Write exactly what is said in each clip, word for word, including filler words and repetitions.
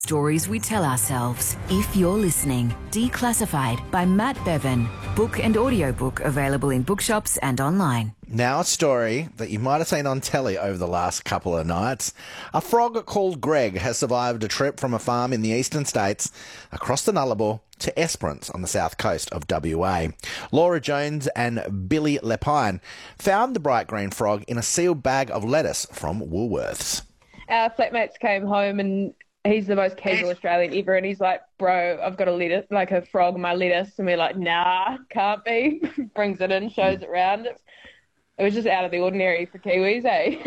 Stories we tell ourselves. If you're listening, Declassified by Matt Bevan. Book and audiobook available in bookshops and online. Now a story that you might have seen on telly over the last couple of nights. A frog called Greg has survived a trip from a farm in the eastern states across the Nullarbor to Esperance on the south coast of W A. Laura Jones and Billy Lepine found the bright green frog in a sealed bag of lettuce from Woolworths. Our flatmates came home and he's the most casual Australian ever, and he's like, bro, I've got a lettuce, like a frog in my lettuce. And we're like, nah, can't be. Brings it in, shows it round. It was just out of the ordinary for Kiwis, eh?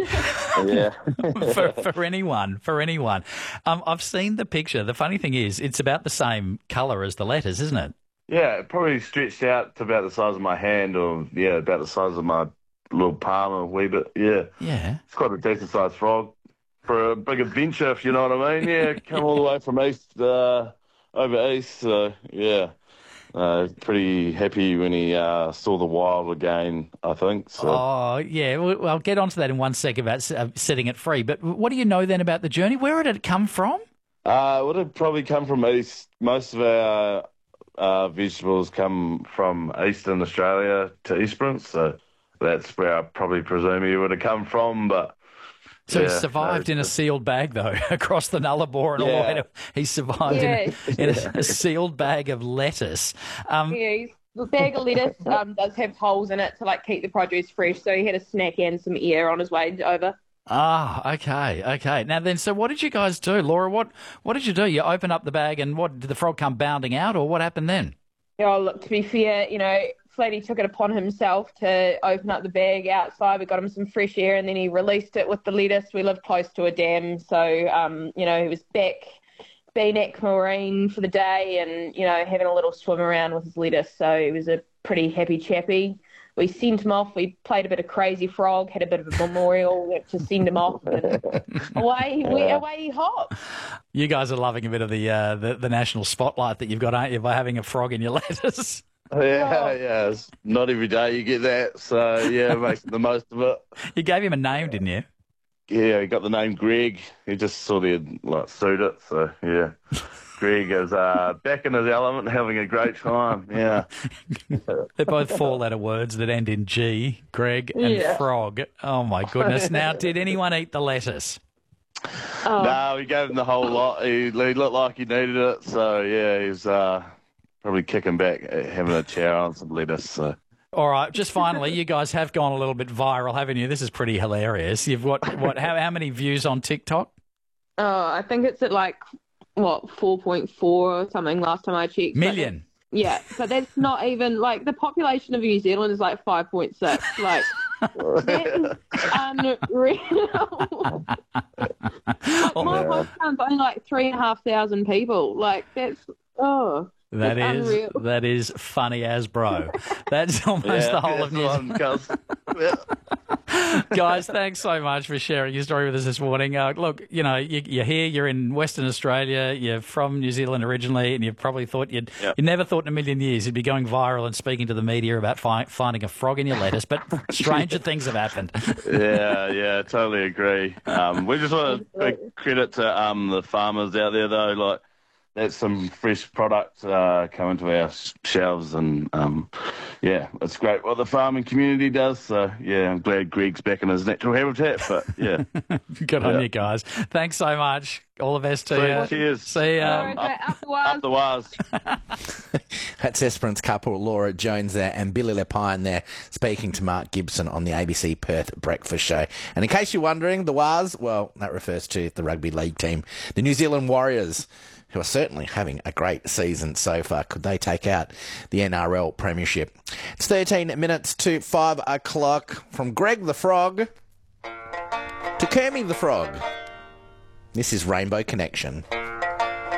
Yeah. for, for anyone, for anyone. Um, I've seen the picture. The funny thing is, it's about the same colour as the lettuce, isn't it? Yeah, it probably stretched out to about the size of my hand, or, yeah, about the size of my little palm a wee bit, yeah. Yeah. It's quite a decent-sized frog for a big adventure, if you know what I mean. Yeah, come all the way from east, uh, over east, so, yeah. Uh, pretty happy when he uh, saw the wild again, I think. So. Oh, yeah. Well, I'll get onto that in one second about uh, setting it free. But what do you know then about the journey? Where did it come from? Uh, it would have probably come from east. Most of our uh, vegetables come from eastern Australia to Esperance, so that's where I probably presume he would have come from, but... So yeah, he survived no, in a sealed bag, though, across the Nullarbor and all the way to... He survived yeah. in, a, in a, a sealed bag of lettuce. Um, yeah, the bag of lettuce um, does have holes in it to like keep the produce fresh, so he had a snack and some air on his way over. Ah, okay, okay. Now then, so what did you guys do? Laura, what, what did you do? You open up the bag and what, did the frog come bounding out, or what happened then? Oh, look, to be fair, you know... Flatty took it upon himself to open up the bag outside. We got him some fresh air, and then he released it with the lettuce. We live close to a dam, so um, you know he was back Beaneck Marine for the day, and you know having a little swim around with his lettuce. So he was a pretty happy chappy. We sent him off. We played a bit of Crazy Frog, had a bit of a memorial to send him off, and away he went, away he hopped. You guys are loving a bit of the, uh, the the national spotlight that you've got, aren't you, by having a frog in your lettuce? Yeah, yeah. It's not every day you get that, so yeah, making the most of it. You gave him a name, didn't you? Yeah, he got the name Greg. He just sort of like suit it, so yeah. Greg is uh, back in his element, having a great time. Yeah. They're both four-letter words that end in G. Greg and yeah. frog. Oh my goodness! Now, did anyone eat the lettuce? Oh. No, we gave him the whole lot. He, he looked like he needed it, so yeah, he's. Uh, Probably kicking back, having a chow on some lettuce. So. All right, just finally, you guys have gone a little bit viral, haven't you? This is pretty hilarious. You've got, what, how, how many views on TikTok? Oh, I think it's at like, what, four point four or something last time I checked. Million? But, yeah, but that's not even, like, the population of New Zealand is like five point six. Like, that is unreal. Like, my yeah. whole town's only like three and a half thousand people. Like, that's, oh... That That's is unreal. that is funny as bro. That's almost yeah, the whole of New Zealand. Yeah. Guys, thanks so much for sharing your story with us this morning. Uh, look, you know, you, you're here, you're in Western Australia, you're from New Zealand originally, and you probably thought you'd, yep. you never thought in a million years you'd be going viral and speaking to the media about fi- finding a frog in your lettuce, but stranger things have happened. Yeah, yeah, totally agree. Um, we just want to big credit to um, the farmers out there, though, like, that's some fresh product uh, coming to our shelves, and um, yeah, it's great what the farming community does. So yeah, I'm glad Greg's back in his natural habitat. But yeah, good yeah. on you guys. Thanks so much. All the best to so, you. Cheers. See ya. Um, Right, up, up the wires. up the wires. That's Esperance couple Laura Jones there and Billy Lepine there speaking to Mark Gibson on the A B C Perth Breakfast Show. And in case you're wondering, the Wars, well, that refers to the rugby league team, the New Zealand Warriors, who are certainly having a great season so far. Could they take out the N R L Premiership? It's thirteen minutes to five o'clock. From Greg the Frog to Kermie the Frog. This is Rainbow Connection.